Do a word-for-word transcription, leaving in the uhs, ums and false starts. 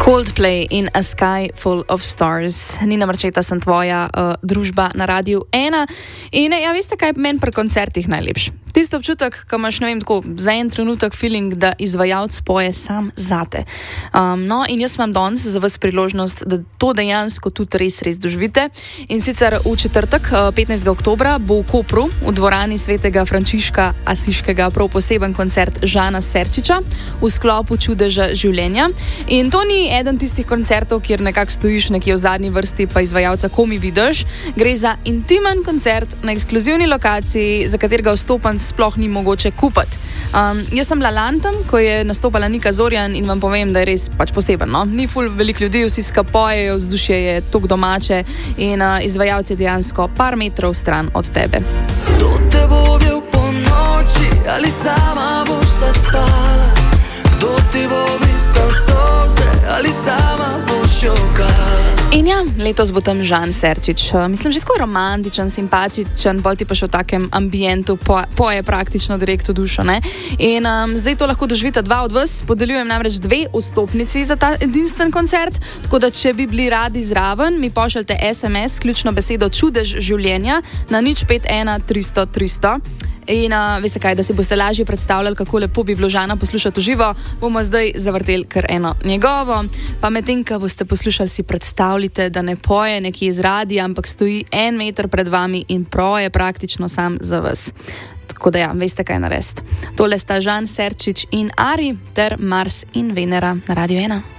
Coldplay in A Sky Full of Stars. Nina Marčeta sem tvoja uh, družba na Radiu ena. In ja, veste, kaj je meni pri koncertih najlepši? Tisti občutek, ko imaš, ne vem, tako za en trenutek feeling, da izvajalec poje sam zate. Um, no, in jaz imam danes za vas priložnost, da to dejansko tudi res, res doživite. In sicer v četrtek, petnajstega oktobra, bo v Kopru, v dvorani svetega Frančiška Asiškega, prav poseben koncert Žana Serčiča v sklopu Čudeža življenja. In to ni eden tistih koncertov, kjer nekako stojiš nekje v zadnji vrsti, pa izvajalca komi vidiš. Gre za intimen koncert na ekskluzivni lokaciji, za katerega vstopanj sploh ni mogoče kupiti. Um, jaz sem bila lantem, ko je nastopala Nika Zorjan in vam povem, da je res pač poseben. No? Ni ful veliko ljudi, vsi skapojejo, vzdušje je tok domače in uh, izvajalci je dejansko par metrov stran od tebe. Kdo te bo bil po noči, ali sama boš zaspala? Kdo ti bo brisal solze, ali sama boš jokala? In ja, letos bo tam Žan Serčič. Mislim, že tako romantičen, simpatičen, bolj ti pa še v takem ambientu po, poje praktično direkt v dušo. Ne? In um, zdaj to lahko doživite dva od vas. Podeljujem namreč dve vstopnici za ta edinstven koncert, tako da če bi bili radi zraven, mi pošljite es em es, ključno besedo Čudež življenja na nič pet ena tristo tristo. In uh, veste kaj, da si boste lažje predstavljali, kako lepo bi bilo Žana poslušati v živo, bomo zdaj zavrteli kar eno njegovo. Pa medtem, ko boste poslušali, si predstavljite, da ne poje nekje iz radija, ampak stoji en meter pred vami in proje praktično sam za vas. Tako da ja, veste kaj narediti. Tole sta Žan Serčič in Ari ter Mars in Venera na Radiu ena.